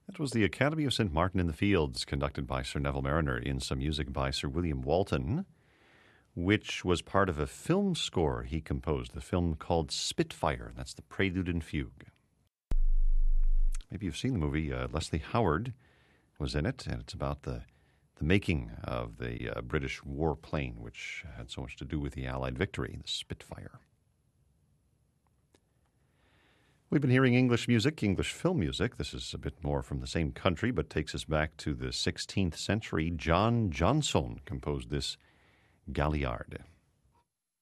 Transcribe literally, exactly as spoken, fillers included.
That was the Academy of Saint Martin in the Fields, conducted by Sir Neville Mariner in some music by Sir William Walton, which was part of a film score he composed, the film called Spitfire. That's the Prelude and Fugue. Maybe you've seen the movie. Uh, Leslie Howard was in it, and it's about the, the making of the uh, British warplane, which had so much to do with the Allied victory, the Spitfire. We've been hearing English music, English film music. This is a bit more from the same country, but takes us back to the sixteenth century. John Johnson composed this Galliard.